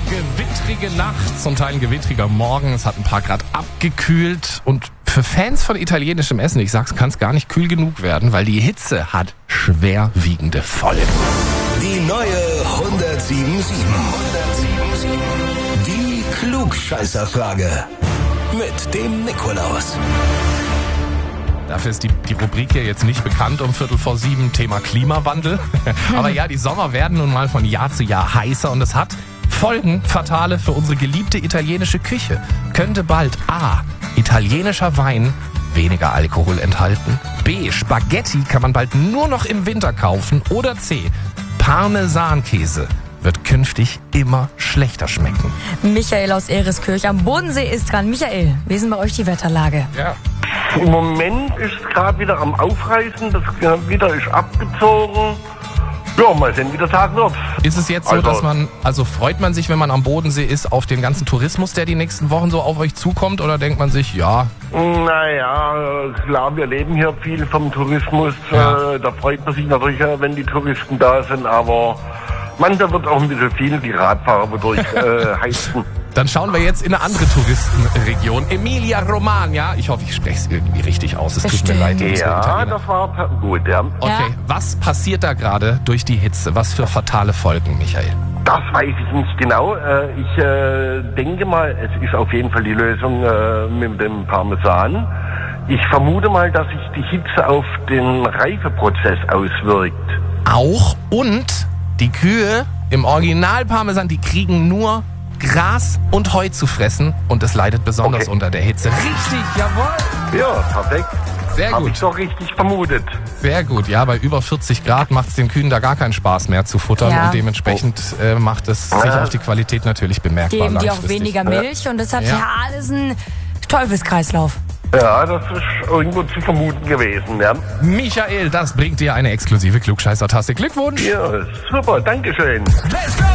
gewittrige Nacht, zum Teil ein gewittriger Morgen. Es hat ein paar Grad abgekühlt und für Fans von italienischem Essen, ich sag's, kann es gar nicht kühl genug werden, weil die Hitze hat schwerwiegende Folgen. Die neue 107.7. Die Klugscheißerfrage mit dem Nikolaus. Dafür ist die Rubrik hier jetzt nicht bekannt um 6:45, Thema Klimawandel. Aber ja, die Sommer werden nun mal von Jahr zu Jahr heißer und es hat Folgen, fatale für unsere geliebte italienische Küche. Könnte bald A. italienischer Wein weniger Alkohol enthalten, B. Spaghetti kann man bald nur noch im Winter kaufen oder C. Parmesankäse wird künftig immer schlechter schmecken. Michael aus Ehreskirch am Bodensee ist dran. Michael, wie ist denn bei euch die Wetterlage? Ja. Im Moment ist es gerade wieder am Aufreißen, das Gewitter ist abgezogen. Ja, mal sehen, wie der Tag wird. Ist es jetzt so, dass freut man sich, wenn man am Bodensee ist, auf den ganzen Tourismus, der die nächsten Wochen so auf euch zukommt? Oder denkt man sich, ja? Naja, klar, wir leben hier viel vom Tourismus. Ja. Da freut man sich natürlich, wenn die Touristen da sind. Aber da wird auch ein bisschen viel die Radfahrer wodurch heizen. Dann schauen wir jetzt in eine andere Touristenregion. Emilia-Romagna. Ich hoffe, ich spreche es irgendwie richtig aus. Es tut mir leid. Ja, das war gut, ja. Okay, was passiert da gerade durch die Hitze? Was für fatale Folgen, Michael? Das weiß ich nicht genau. Ich denke mal, es ist auf jeden Fall die Lösung mit dem Parmesan. Ich vermute mal, dass sich die Hitze auf den Reifeprozess auswirkt. Auch und die Kühe im Original Parmesan, die kriegen nur Gras und Heu zu fressen und es leidet besonders unter der Hitze. Richtig, jawohl. Ja, perfekt. Sehr Hab gut. ich doch richtig vermutet. Sehr gut, ja, bei über 40 Grad macht es den Kühen da gar keinen Spaß mehr zu futtern und dementsprechend macht es sich auf die Qualität natürlich bemerkbar. Geben die auch langfristig. weniger Milch und das hat ja alles einen Teufelskreislauf. Ja, das ist irgendwo zu vermuten gewesen, ja. Michael, das bringt dir eine exklusive Klugscheißer-Tasse. Glückwunsch! Ja, super, dankeschön. Let's go!